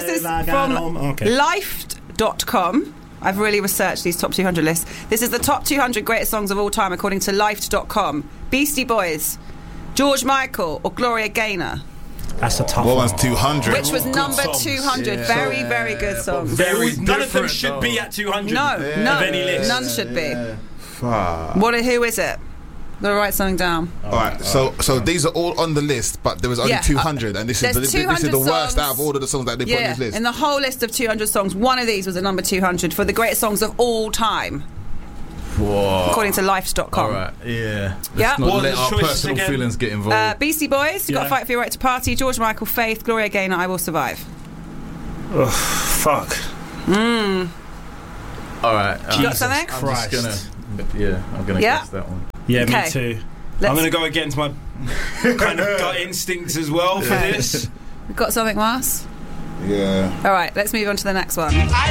This is from Life.com. I've really researched these top 200 lists. This is the top 200 greatest songs of all time according to Life.com. Beastie Boys, George Michael, or Gloria Gaynor? That's a tough one. What was 200? Which was number 200. Yeah. Very, very good songs. None of them should be at 200 no, of any list. None should be. Fuck. Who is it? Gotta write something down. Alright, so these are all on the list, but there was only 200, and this is the worst out of all of the songs that they put on this list. In the whole list of 200 songs, one of these was at number 200 for the greatest songs of all time. Whoa. According to Life.com. Alright, yeah. Let's not let our personal feelings get involved. Beastie Boys, You've Got to Fight for Your Right to Party, George Michael, Faith, Gloria Gaynor, I Will Survive. Ugh, fuck. Alright. You got something? I'm gonna guess that one. Yeah, me too. I'm going to go against my kind of gut instincts as well for this. We've got something, Mars? Yeah. Alright, let's move on to the next one.